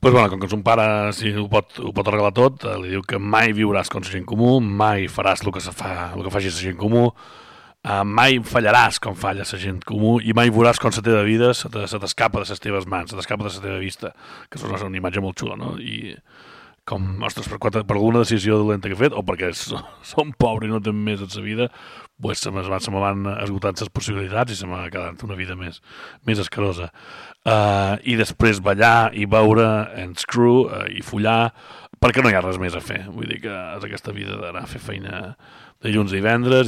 Bueno, com que son pare ho pot arreglar tot, li diu que mai viuràs com la gent comú, mai faràs el que faci la gent comú, mai fallaràs com falla la gent comú i mai veuràs com la teva vida se t'escapa de les teves mans, se t'escapa de la teva vista, que és una imatge molt xula, no? I com, ostres, per alguna decisió dolenta que he fet, o perquè som pobres i no tenen més en la vida, pues se me van esgotant les possibilitats i se m'ha quedat una vida més escarosa. I després ballar i beure en Screw i follar, perquè no hi ha res més a fer. Vull dir que és aquesta vida d'anar a fer feina dilluns i divendres